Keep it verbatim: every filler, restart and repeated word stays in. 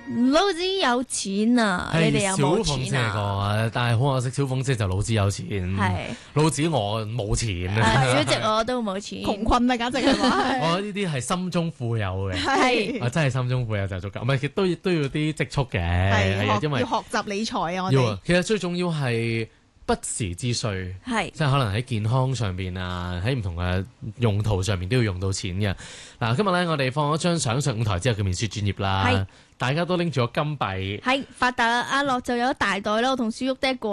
老子有錢啊，你哋有冇錢啊？ 但係好可惜，小鳳姐就老子有錢， 係老子我冇錢啊，小姐我都冇錢， 窮困啊，簡直係嘛？ 我呢啲係心中富有嘅， 係我真係心中富有就足夠，唔係都都要啲積蓄嘅， 係係因為要學習理財啊，我哋要啊。其實最重要係不時之需， 係即係可能喺健康上邊啊，喺唔同嘅用途上面都要用到錢嘅。嗱，今日咧我哋放咗張相上舞台之後嘅面書專頁啦，大家都拎住個金幣， 係發達啦！阿樂就有一大袋啦，我同小玉爹過